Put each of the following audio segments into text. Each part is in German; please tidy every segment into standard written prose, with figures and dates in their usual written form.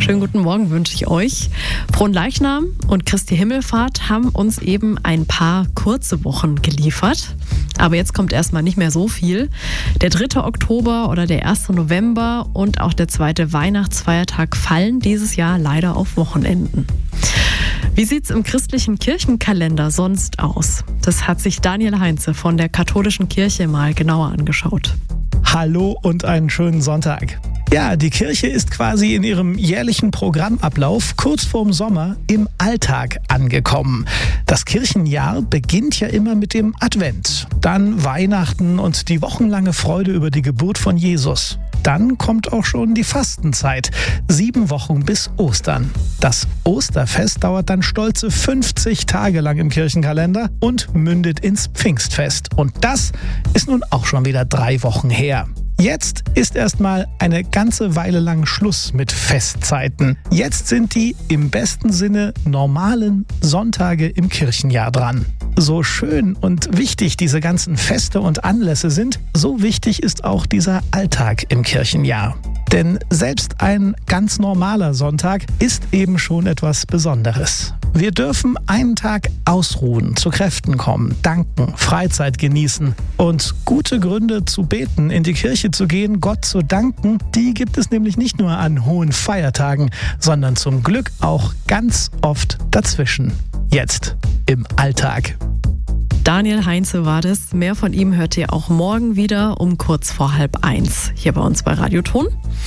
Schönen guten Morgen wünsche ich euch. Fronleichnam und Christi Himmelfahrt haben uns eben ein paar kurze Wochen geliefert. Aber jetzt kommt erstmal nicht mehr so viel. Der 3. Oktober oder der 1. November und auch der 2. Weihnachtsfeiertag fallen dieses Jahr leider auf Wochenenden. Wie sieht's im christlichen Kirchenkalender sonst aus? Das hat sich Daniel Heinze von der Katholischen Kirche mal genauer angeschaut. Hallo und einen schönen Sonntag. Ja, die Kirche ist quasi in ihrem jährlichen Programmablauf kurz vorm Sommer im Alltag angekommen. Das Kirchenjahr beginnt ja immer mit dem Advent, dann Weihnachten und die wochenlange Freude über die Geburt von Jesus. Dann kommt auch schon die Fastenzeit, 7 Wochen bis Ostern. Das Osterfest dauert dann stolze 50 Tage lang im Kirchenkalender und mündet ins Pfingstfest. Und das ist nun auch schon wieder 3 Wochen her. Jetzt ist erstmal eine ganze Weile lang Schluss mit Festzeiten. Jetzt sind die im besten Sinne normalen Sonntage im Kirchenjahr dran. So schön und wichtig diese ganzen Feste und Anlässe sind, so wichtig ist auch dieser Alltag im Kirchenjahr. Denn selbst ein ganz normaler Sonntag ist eben schon etwas Besonderes. Wir dürfen einen Tag ausruhen, zu Kräften kommen, danken, Freizeit genießen. Und gute Gründe zu beten, in die Kirche zu gehen, Gott zu danken, die gibt es nämlich nicht nur an hohen Feiertagen, sondern zum Glück auch ganz oft dazwischen. Jetzt im Alltag. Daniel Heinze war das. Mehr von ihm hört ihr auch morgen wieder um kurz vor 12:30 hier bei uns bei Radioton.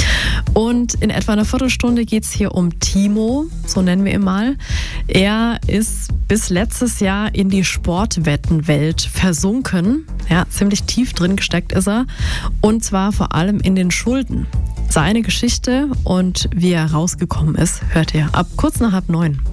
Und in etwa einer Viertelstunde geht es hier um Timo, so nennen wir ihn mal. Er ist bis letztes Jahr in die Sportwettenwelt versunken. Ja, ziemlich tief drin gesteckt ist er. Und zwar vor allem in den Schulden. Seine Geschichte und wie er rausgekommen ist, hört ihr ab kurz nach 8:30.